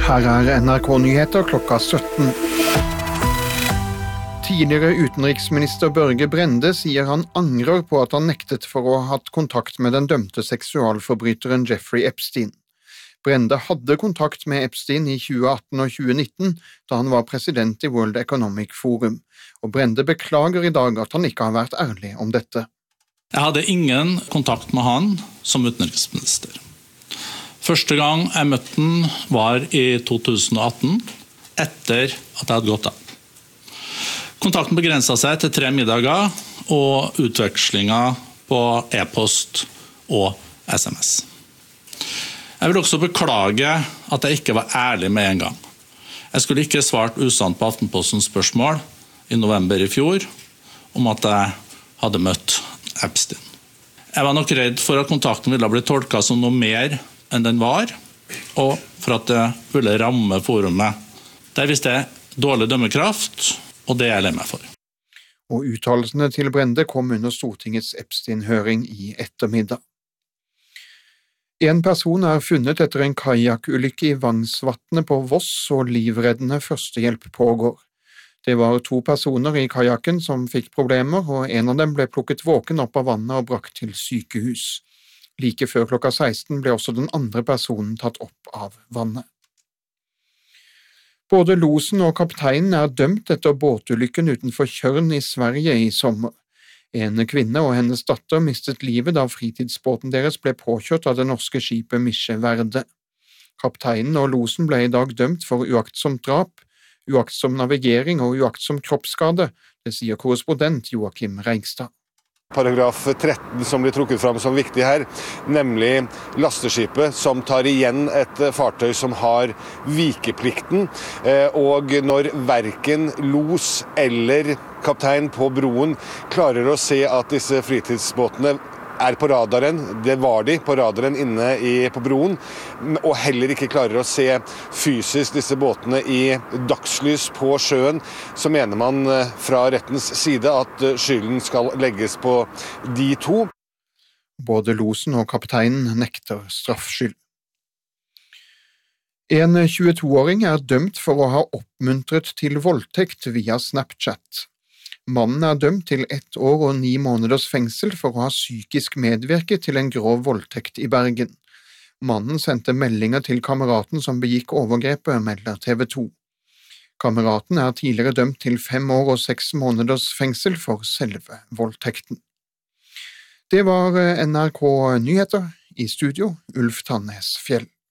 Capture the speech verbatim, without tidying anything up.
Her er N R K Nyheter klokka sytten. Tidligere utenriksminister Børge Brende sier han angrer på at han nektet for å ha hatt kontakt med den dømte seksualforbryteren Jeffrey Epstein. Brende hadde kontakt med Epstein i tjue atten og tjue nitten, da han var president i World Economic Forum, og Brende beklager i dag at han ikke har vært ærlig om dette. Jeg hadde ingen kontakt med han som utenriksminister. Første gang jeg møtte han var i to tusen og atten, etter at jeg hadde gått av. Kontakten begrenset seg til tre middager og utvekslinger på e-post og sms. Jeg vil også beklage at jeg ikke var ærlig med en gang. Jeg skulle ikke svart usant på Aftenpostens spørsmål i november i fjor om at jeg hadde møtt Epstein. Jeg var nok redd for at kontakten ville bli tolket som noe mer enn den var, og for at det ville ramme forumet. Der visste jeg dårlig dømmekraft, og det er jeg lei meg for. Og uttalelsene til Brende kom under Stortingets Epstein-høring i ettermiddag. En person er funnet etter en kajakulykke i Vangsvatnet på Voss, og livreddende førstehjelp pågår. Det var to personer i kajakken som fikk problemer, og en av dem ble plukket våken opp av vannet og brakt til sykehus. Like før klokka seksten ble også den andre personen tatt opp av vannet. Både losen og kapteinen er dømt etter båtulykken utenfor Tjørn i Sverige i sommer. En kvinne og hennes datter mistet livet da fritidsbåten deres ble påkjørt av det norske skipet Misje Verde. Kapteinen og losen ble i dag dømt for uaktsomt drap, uaktsom navigering og uaktsom kroppsskade, det sier korrespondent Joakim Reigstad. Paragraf tretten som blir trukket fram som viktig her, nemlig lasteskipet som tar igjen et fartøy som har vikeplikten, og når verken los eller kaptein på broen klarer å se at disse fritidsbåtene er på radaren, det var de på radaren inne i, på broen, og heller ikke klarer å se fysisk disse båtene i dagslys på sjøen, så mener man fra rettens side at skylden skal legges på de to. Både losen og kapteinen nekter straffskyld. En tjueto-åring er dømt for å ha oppmuntret til voldtekt via Snapchat. Mannen er dømt til ett år og ni måneders fengsel for å ha psykisk medvirket til en grov voldtekt i Bergen. Mannen sendte meldinger til kameraten som begikk overgrepet, melder T V to. Kameraten er tidligere dømt til fem år og seks måneders fengsel for selve voldtekten. Det var N R K Nyheter, i studio Ulf Tannes Fjell.